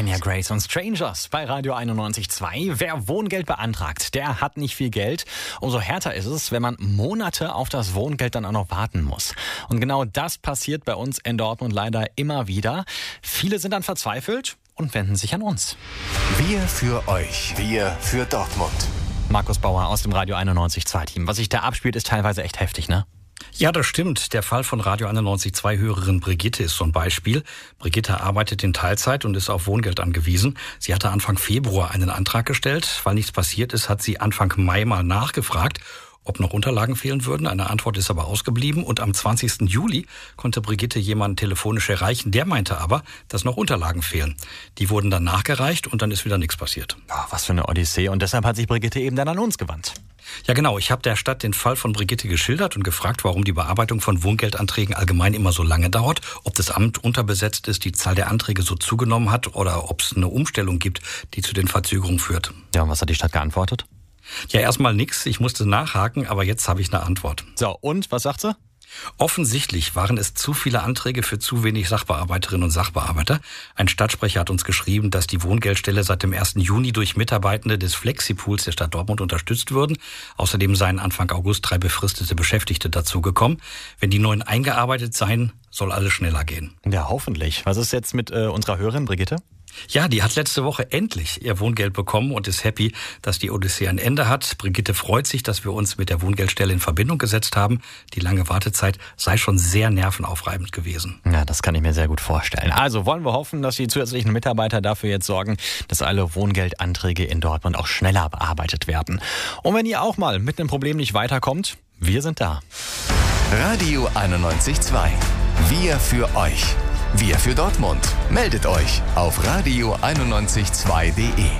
Kenya Grace und Strangers bei Radio 91.2. Wer Wohngeld beantragt, der hat nicht viel Geld. Umso härter ist es, wenn man Monate auf das Wohngeld dann auch noch warten muss. Und genau das passiert bei uns in Dortmund leider immer wieder. Viele sind dann verzweifelt und wenden sich an uns. Wir für euch. Wir für Dortmund. Markus Bauer aus dem Radio 91.2-Team. Was sich da abspielt, ist teilweise echt heftig, ne? Ja, das stimmt. Der Fall von Radio 91.2-Hörerin Brigitte ist so ein Beispiel. Brigitte arbeitet in Teilzeit und ist auf Wohngeld angewiesen. Sie hatte Anfang Februar einen Antrag gestellt. Weil nichts passiert ist, hat sie Anfang Mai mal nachgefragt, ob noch Unterlagen fehlen würden. Eine Antwort ist aber ausgeblieben. Und am 20. Juli konnte Brigitte jemanden telefonisch erreichen. Der meinte aber, dass noch Unterlagen fehlen. Die wurden dann nachgereicht und dann ist wieder nichts passiert. Oh, was für eine Odyssee. Und deshalb hat sich Brigitte eben dann an uns gewandt. Ja genau, ich habe der Stadt den Fall von Brigitte geschildert und gefragt, warum die Bearbeitung von Wohngeldanträgen allgemein immer so lange dauert, ob das Amt unterbesetzt ist, die Zahl der Anträge so zugenommen hat oder ob es eine Umstellung gibt, die zu den Verzögerungen führt. Ja, und was hat die Stadt geantwortet? Ja, erstmal nix, ich musste nachhaken, aber jetzt habe ich eine Antwort. So, und was sagt sie? Offensichtlich waren es zu viele Anträge für zu wenig Sachbearbeiterinnen und Sachbearbeiter. Ein Stadtsprecher hat uns geschrieben, dass die Wohngeldstelle seit dem 1. Juni durch Mitarbeitende des Flexipools der Stadt Dortmund unterstützt würden. Außerdem seien Anfang August 3 befristete Beschäftigte dazugekommen. Wenn die neuen eingearbeitet seien, soll alles schneller gehen. Ja, hoffentlich. Was ist jetzt mit unserer Hörerin Brigitte? Ja, die hat letzte Woche endlich ihr Wohngeld bekommen und ist happy, dass die Odyssee ein Ende hat. Brigitte freut sich, dass wir uns mit der Wohngeldstelle in Verbindung gesetzt haben. Die lange Wartezeit sei schon sehr nervenaufreibend gewesen. Ja, das kann ich mir sehr gut vorstellen. Also wollen wir hoffen, dass die zusätzlichen Mitarbeiter dafür jetzt sorgen, dass alle Wohngeldanträge in Dortmund auch schneller bearbeitet werden. Und wenn ihr auch mal mit einem Problem nicht weiterkommt, wir sind da. Radio 91.2. Wir für euch. Wir für Dortmund. Meldet euch auf radio912.de.